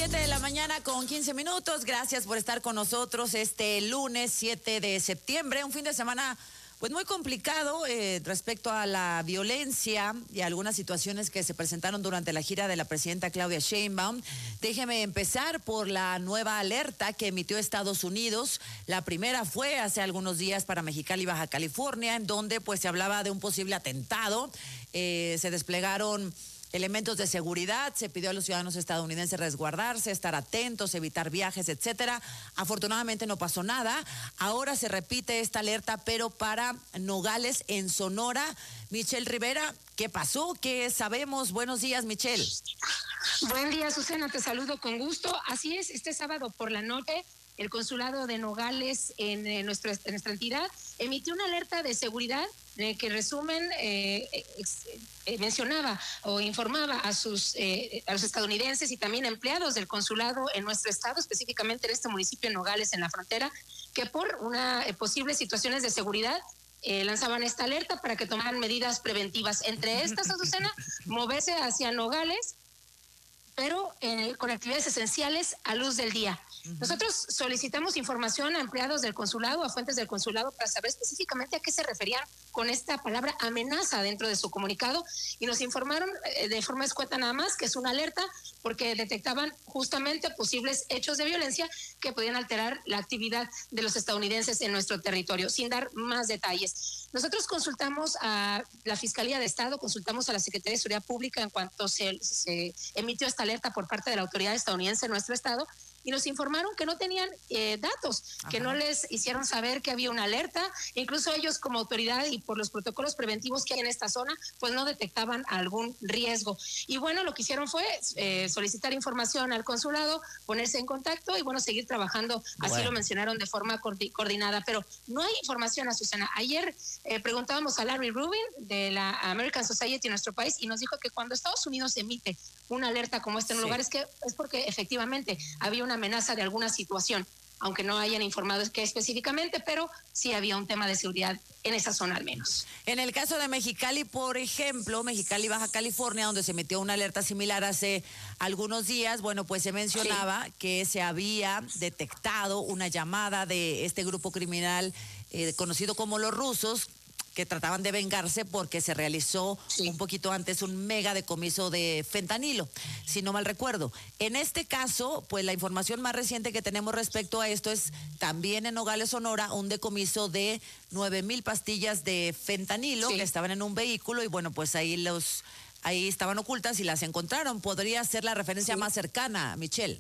7 de la mañana con 15 minutos. Gracias por estar con nosotros este lunes 7 de septiembre. Un fin de semana pues muy complicado respecto a la violencia y algunas situaciones que se presentaron durante la gira de la presidenta Claudia Sheinbaum. Déjeme empezar por la nueva alerta que emitió Estados Unidos. La primera fue hace algunos días para Mexicali, Baja California, en donde pues se hablaba de un posible atentado. Se desplegaron elementos de seguridad, se pidió a los ciudadanos estadounidenses resguardarse, estar atentos, evitar viajes, etcétera. Afortunadamente no pasó nada. Ahora se repite esta alerta, pero para Nogales, en Sonora. Michelle Rivera, ¿qué pasó? ¿Qué sabemos? Buenos días, Michelle. Buen día, Susana, te saludo con gusto. Así es, este sábado por la noche, el consulado de Nogales en nuestra entidad emitió una alerta de seguridad que resumen mencionaba o informaba a los estadounidenses y también empleados del consulado en nuestro estado, específicamente en este municipio de Nogales, en la frontera, que por una posibles situaciones de seguridad lanzaban esta alerta para que tomaran medidas preventivas. Entre estas, Azucena, moverse hacia Nogales, pero con actividades esenciales a luz del día. Nosotros solicitamos información a empleados del consulado, a fuentes del consulado, para saber específicamente a qué se referían con esta palabra amenaza dentro de su comunicado, y nos informaron de forma escueta nada más que es una alerta porque detectaban justamente posibles hechos de violencia que podían alterar la actividad de los estadounidenses en nuestro territorio, sin dar más detalles. Nosotros consultamos a la Fiscalía de Estado, consultamos a la Secretaría de Seguridad Pública en cuanto se emitió esta alerta por parte de la autoridad estadounidense en nuestro estado, y nos informaron que no tenían datos, que no les hicieron saber que había una alerta. Incluso ellos como autoridad y por los protocolos preventivos que hay en esta zona, pues no detectaban algún riesgo. Y bueno, lo que hicieron fue solicitar información al consulado, ponerse en contacto y bueno, seguir trabajando. Así lo mencionaron de forma coordinada, pero no hay información, Azucena. Ayer preguntábamos a Larry Rubin de la American Society en nuestro país y nos dijo que cuando Estados Unidos emite una alerta como esta en lugares, que es porque efectivamente había una amenaza de alguna situación, aunque no hayan informado qué específicamente, pero sí había un tema de seguridad en esa zona al menos. En el caso de Mexicali, por ejemplo, Mexicali, Baja California, donde se emitió una alerta similar hace algunos días, bueno, pues se mencionaba que se había detectado una llamada de este grupo criminal conocido como los rusos, que trataban de vengarse porque se realizó un poquito antes un mega decomiso de fentanilo, si no mal recuerdo. En este caso, pues la información más reciente que tenemos respecto a esto es también en Nogales, Sonora, un decomiso de 9,000 pastillas de fentanilo que estaban en un vehículo y bueno, pues ahí estaban ocultas y las encontraron. Podría ser la referencia más cercana, Michelle.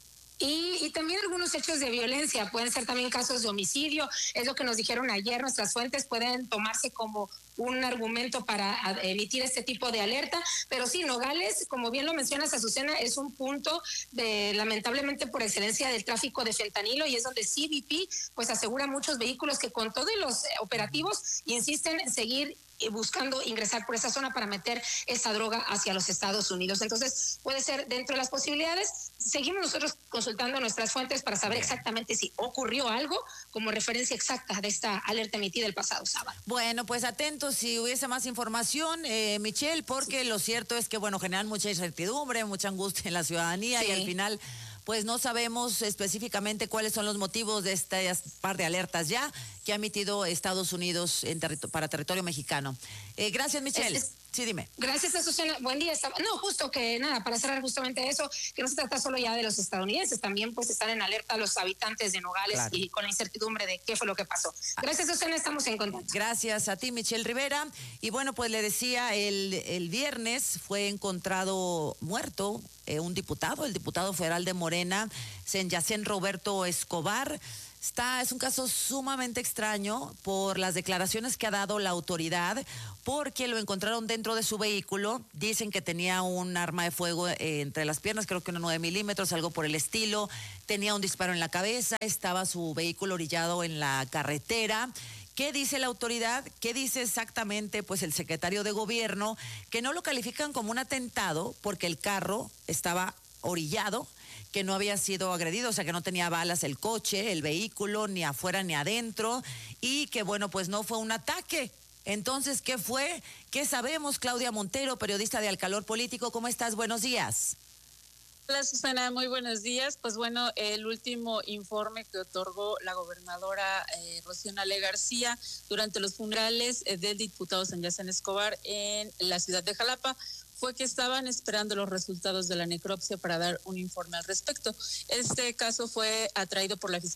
Y también algunos hechos de violencia, pueden ser también casos de homicidio, es lo que nos dijeron ayer, nuestras fuentes pueden tomarse como un argumento para emitir este tipo de alerta, pero sí, Nogales, como bien lo mencionas, Azucena, es un punto lamentablemente por excelencia del tráfico de fentanilo y es donde CBP pues asegura muchos vehículos que con todos los operativos insisten en seguir buscando ingresar por esa zona para meter esa droga hacia los Estados Unidos. Entonces, puede ser dentro de las posibilidades. Seguimos nosotros consultando nuestras fuentes para saber exactamente si ocurrió algo como referencia exacta de esta alerta emitida el pasado sábado. Bueno, pues atentos si hubiese más información, Michelle, porque lo cierto es que, bueno, generan mucha incertidumbre, mucha angustia en la ciudadanía y al final pues no sabemos específicamente cuáles son los motivos de estas par de alertas ya que ha emitido Estados Unidos para territorio mexicano. Gracias, Michelle. Sí, dime. Gracias, Azucena. Buen día. No, justo que nada, para cerrar justamente eso, que no se trata solo ya de los estadounidenses, también pues están en alerta los habitantes de Nogales y con la incertidumbre de qué fue lo que pasó. Gracias, Azucena, estamos en contacto. Gracias a ti, Michelle Rivera. Y bueno, pues le decía, el viernes fue encontrado muerto el diputado federal de Morena, Senyacén Roberto Escobar. Es un caso sumamente extraño por las declaraciones que ha dado la autoridad, porque lo encontraron dentro de su vehículo. Dicen que tenía un arma de fuego entre las piernas, creo que una 9 milímetros, algo por el estilo. Tenía un disparo en la cabeza, estaba su vehículo orillado en la carretera. ¿Qué dice la autoridad? ¿Qué dice exactamente pues el secretario de gobierno? Que no lo califican como un atentado porque el carro estaba orillado, que no había sido agredido, o sea que no tenía balas el coche, el vehículo, ni afuera ni adentro, y que bueno, pues no fue un ataque. Entonces, ¿qué fue? ¿Qué sabemos? Claudia Montero, periodista de Al Calor Político, ¿cómo estás? Buenos días. Hola Susana, muy buenos días. Pues bueno, el último informe que otorgó la gobernadora Rocío Nale García durante los funerales del diputado San Yacen Escobar en la ciudad de Jalapa fue que estaban esperando los resultados de la necropsia para dar un informe al respecto. Este caso fue atraído por la Fiscalía